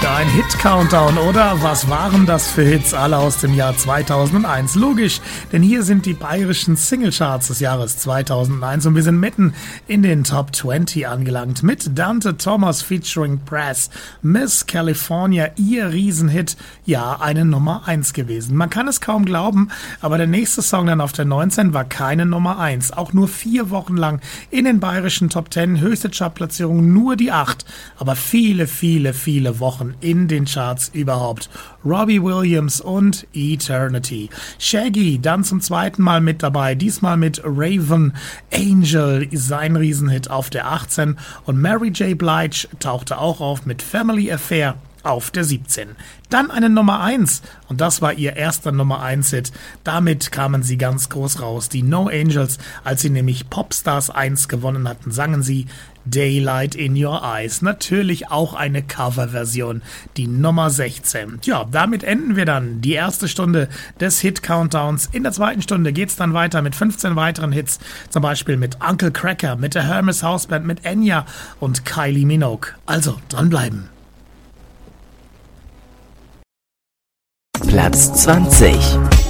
Ein Hit-Countdown, oder? Was waren das für Hits, alle aus dem Jahr 2001? Logisch, denn hier sind die bayerischen Singlecharts des Jahres 2001 und wir sind mitten in den Top 20 angelangt mit Dante Thomas featuring Press, Miss California, ihr Riesenhit, ja, eine Nummer 1 gewesen. Man kann es kaum glauben, aber der nächste Song dann auf der 19 war keine Nummer 1, auch nur 4 Wochen lang in den bayerischen Top 10, höchste Chartplatzierung nur die 8, aber viele Wochen in den Charts überhaupt. Robbie Williams und Eternity. Shaggy dann zum zweiten Mal mit dabei, diesmal mit Raven Angel, sein Riesenhit auf der 18 und Mary J. Blige tauchte auch auf mit Family Affair auf der 17. Dann eine Nummer 1 und das war ihr erster Nummer 1 Hit. Damit kamen sie ganz groß raus. Die No Angels, als sie nämlich Popstars 1 gewonnen hatten, sangen sie Daylight in Your Eyes. Natürlich auch eine Coverversion, die Nummer 16. Ja, damit enden wir dann die erste Stunde des Hit-Countdowns. In der zweiten Stunde geht's dann weiter mit 15 weiteren Hits, zum Beispiel mit Uncle Cracker, mit der Hermes House Band, mit Enya und Kylie Minogue. Also dranbleiben. Platz 20.